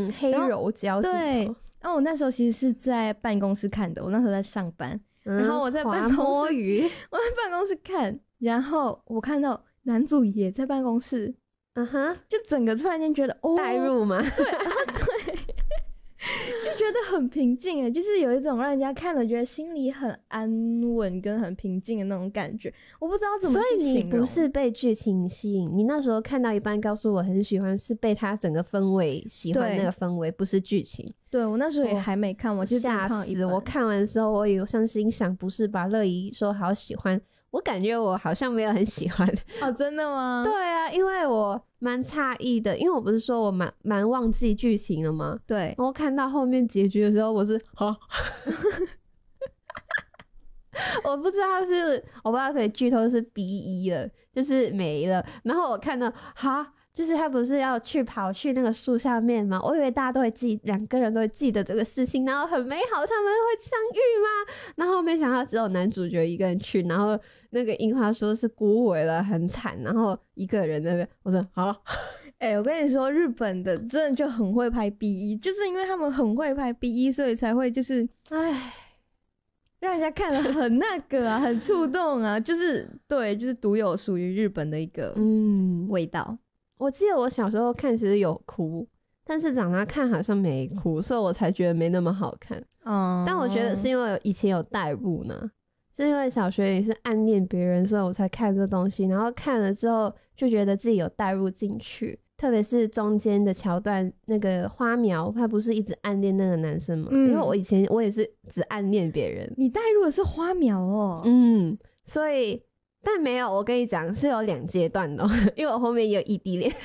黑柔焦镜头。 对，然后我那时候其实是在办公室看的，我那时候在上班，然后我在办公室我在办公室看，然后我看到男主也在办公室，就整个突然间觉得带入吗？ 对，对，就觉得很平静诶，就是有一种让人家看了觉得心里很安稳跟很平静的那种感觉，我不知道怎么去形容。 所以你不是被剧情吸引，你那时候看到一半告诉我很喜欢，是被他整个氛围喜欢那个氛围，不是剧情。 对，我那时候也还没看，我就吓死！我看完的时候，我有像心想，不是吧？乐怡说好喜欢，我感觉我好像没有很喜欢。 哦，真的吗？ 对啊，因为我蛮诧异的，因为我不是说我蛮忘记剧情了吗？ 对， 然后看到后面结局的时候，我是我不知道可以剧透是 B1 了，就是没了。然后我看到就是他不是要跑去那个树下面吗？我以为大家都会两个人都会记得这个事情，然后很美好，他们会相遇吗？然后没想到只有男主角一个人去，然后那个樱花说是孤萎了，很惨，然后一个人在那边，我说我跟你说，日本的真的就很会拍 B1，就是因为他们很会拍 B1，所以才会就是让人家看了很那个啊，很触动啊，就是对，就是独有属于日本的一个味道。 我记得我小时候看其实有哭，但是长大看好像没哭，所以我才觉得没那么好看。但我觉得是因为以前有代入呢，是因为小学也是暗恋别人，所以我才看这东西，然后看了之后就觉得自己有代入进去，特别是中间的桥段，那个花苗他不是一直暗恋那个男生吗？因为我以前我也是只暗恋别人。 你代入的是花苗哦。 所以但没有，我跟你讲是有2阶段的因为我后面也有异地恋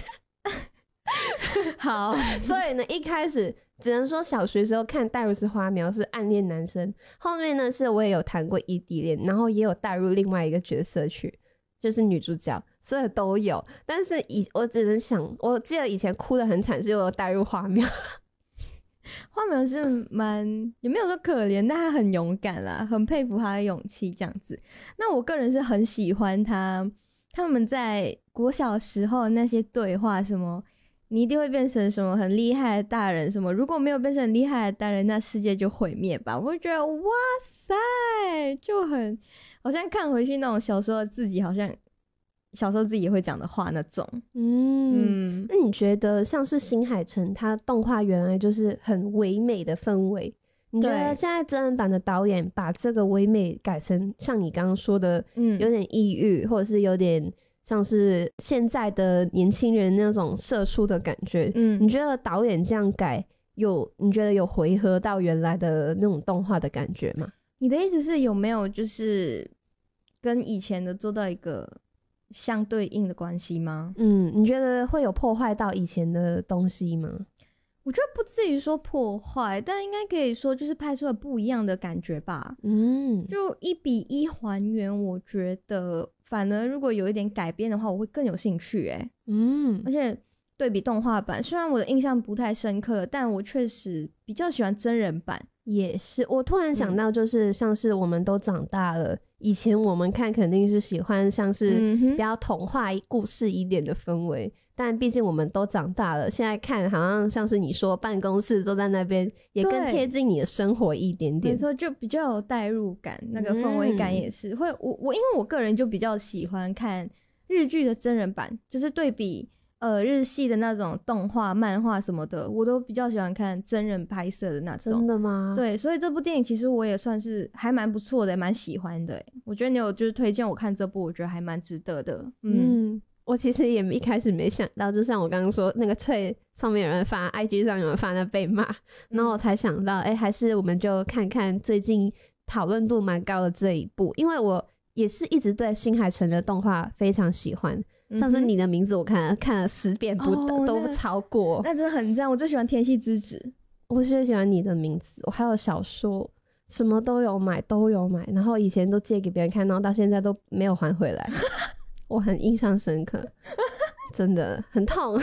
好， 所以呢一开始只能说小学时候看代入是花苗是暗恋男生，后面呢是我也有谈过异地恋，然后也有代入另外一个角色去，就是女主角，所以都有。但是我只能想，我记得以前哭得很惨是我有代入花苗花苗是也没有说可怜，但他很勇敢啦，很佩服他的勇气这样子。那我个人是很喜欢他们在国小时候那些对话，什么你一定会变成什么很厉害的大人，什么如果没有变成很厉害的大人，那世界就毁灭吧。我就觉得哇塞，就很好像看回去那种小时候自己，好像小时候自己也会讲的话那种。 那你觉得像是新海诚他动画原来就是很唯美的氛围，你觉得现在真人版的导演把这个唯美改成像你刚刚说的有点抑郁，或者是有点像是现在的年轻人那种社畜的感觉，你觉得导演这样改你觉得有回合到原来的那种动画的感觉吗？ 你的意思是有没有就是跟以前的做到一个相对应的关系吗？ 你觉得会有破坏到以前的东西吗？ 我觉得不至于说破坏，但应该可以说就是拍出了不一样的感觉吧。就1:1还原，我觉得反而如果有一点改编的话，我会更有兴趣而且对比动画版，虽然我的印象不太深刻，但我确实比较喜欢真人版。 也是，我突然想到就是像是我们都长大了，以前我们看肯定是喜欢像是比较童话故事一点的氛围，但毕竟我们都长大了，现在看好像是你说办公室都在那边，也更贴近你的生活一点点， 没错，就比较有代入感，那个氛围感也是会我因为我个人就比较喜欢看日剧的真人版，就是对比日系的那种动画漫画什么的，我都比较喜欢看真人拍摄的那种。 真的吗？ 对，所以这部电影其实我也算是还蛮不错的，蛮喜欢的。我觉得你有就是推荐我看这部，我觉得还蛮值得的。 我其实也一开始没想到，就像我刚刚说那个脆上面有人发 IG 上有人发那被骂，然后我才想到还是我们就看看最近讨论度蛮高的这一部，因为我也是一直对新海诚的动画非常喜欢，像是你的名字我看了10遍都超过， 那真的很赞。我最喜欢天气之子， 我最喜欢你的名字，我还有小说什么都有买，然后以前都借给别人看，然后到现在都没有还回来我很印象深刻真的很痛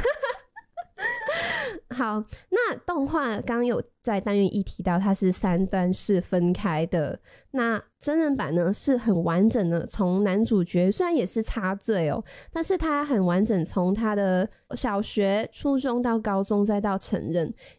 好，那动画刚刚有在单元1提到它是3段式分开的，那真人版呢是很完整的，从男主角虽然也是插队但是他很完整，从他的小学初中到高中再到成人，